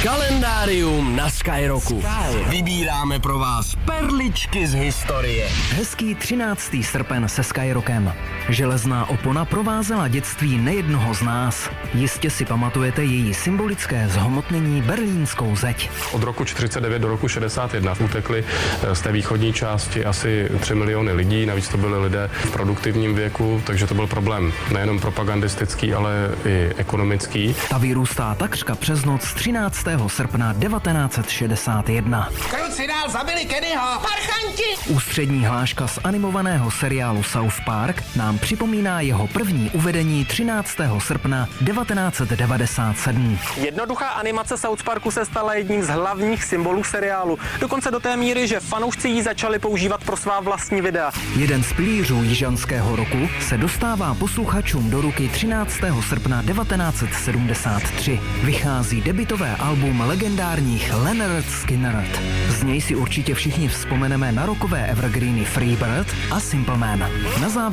Kalendárium na Skyrocku. Vybíráme pro vás perličky z historie. Hezký 13. srpen se Skyrockem. Železná opona provázela dětství nejednoho z nás. Jistě si pamatujete její symbolické zhmotnění berlínskou zeď. Od roku 49 do roku 61 utekli z té východní části asi 3 miliony lidí, navíc to byli lidé v produktivním věku, takže to byl problém nejenom propagandistický, ale i ekonomický. Ta vyrůstá takřka přes noc 13. srpna 1961. Kruci dál zabili Kennyho! Parchanti! Ústřední hláška z animovaného seriálu South Park nám připomíná jeho první uvedení 13. srpna 1997. Jednoduchá animace South Parku se stala jedním z hlavních symbolů seriálu. Dokonce do té míry, že fanoušci ji začali používat pro svá vlastní videa. Jeden z pilířů jižanského roku se dostává posluchačům do ruky 13. srpna 1973. Vychází debutové album legendárních Lynyrd Skynyrd. Z něj si určitě všichni vzpomeneme na rockové evergreeny Freebird a Simple Man. Na závěr